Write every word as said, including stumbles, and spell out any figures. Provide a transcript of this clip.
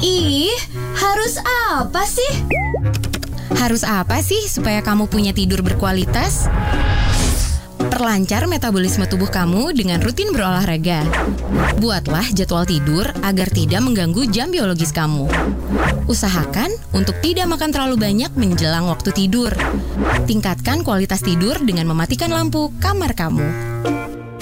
Ih, harus apa sih? Harus apa sih supaya kamu punya tidur berkualitas? Perlancar metabolisme tubuh kamu dengan rutin berolahraga. Buatlah jadwal tidur agar tidak mengganggu jam biologis kamu. Usahakan untuk tidak makan terlalu banyak menjelang waktu tidur. Tingkatkan kualitas tidur dengan mematikan lampu kamar kamu.